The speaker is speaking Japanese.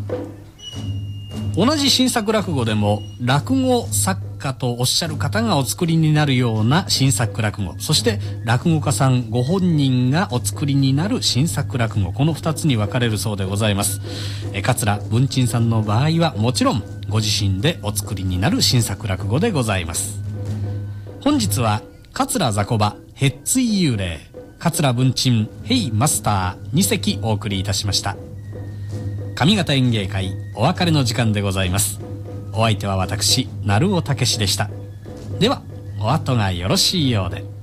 同じ新作落語でも落語作家とおっしゃる方がお作りになるような新作落語、そして落語家さんご本人がお作りになる新作落語、この2つに分かれるそうでございます。桂文珍さんの場合はもちろんご自身でお作りになる新作落語でございます。本日は桂雑魚場へっつい幽霊、桂文珍ヘイマスター2席お送りいたしました。上方演芸会お別れの時間でございます。お相手は私鳴尾武でした。ではお後がよろしいようで。